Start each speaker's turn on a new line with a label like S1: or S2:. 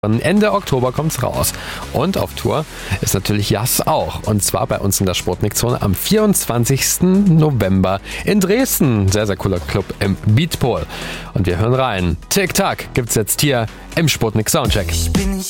S1: Ende Oktober kommt's raus. Und auf Tour ist natürlich Jas auch. Und zwar bei uns in der Sputnik-Zone am 24. November in Dresden. Sehr, sehr cooler Club im Beatpol. Und wir hören rein. Tick-Tack gibt's jetzt hier im Sputnik Soundcheck.